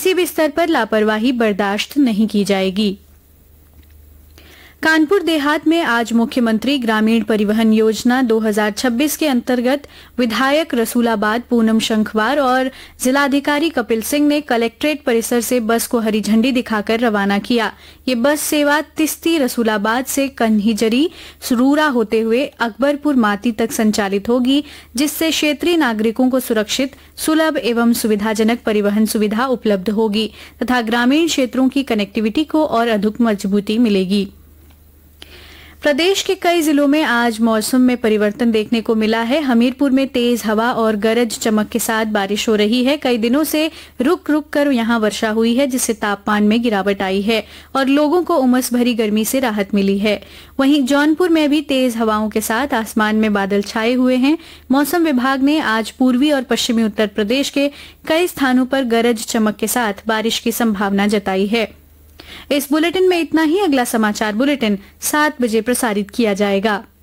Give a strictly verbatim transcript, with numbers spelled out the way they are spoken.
किसी भी स्तर पर लापरवाही बर्दाश्त नहीं की जाएगी। कानपुर देहात में आज मुख्यमंत्री ग्रामीण परिवहन योजना दो हज़ार छब्बीस के अंतर्गत विधायक रसूलाबाद पूनम शंखवार और जिलाधिकारी कपिल सिंह ने कलेक्ट्रेट परिसर से बस को हरी झंडी दिखाकर रवाना किया। ये बस सेवा तिस्ती रसूलाबाद से कन्हिजरी सुरूरा होते हुए अकबरपुर माती तक संचालित होगी, जिससे क्षेत्रीय नागरिकों को सुरक्षित, सुलभ एवं सुविधाजनक परिवहन सुविधा उपलब्ध होगी तथा ग्रामीण क्षेत्रों की कनेक्टिविटी को और अधिक मजबूती मिलेगी। प्रदेश के कई जिलों में आज मौसम में परिवर्तन देखने को मिला है। हमीरपुर में तेज हवा और गरज चमक के साथ बारिश हो रही है। कई दिनों से रुक रुक कर यहां वर्षा हुई है, जिससे तापमान में गिरावट आई है और लोगों को उमस भरी गर्मी से राहत मिली है। वहीं जौनपुर में भी तेज हवाओं के साथ आसमान में बादल छाए हुए हैं। मौसम विभाग ने आज पूर्वी और पश्चिमी उत्तर प्रदेश के कई स्थानों पर गरज चमक के साथ बारिश की संभावना जताई है। इस बुलेटिन में इतना ही। अगला समाचार बुलेटिन सात बजे प्रसारित किया जाएगा।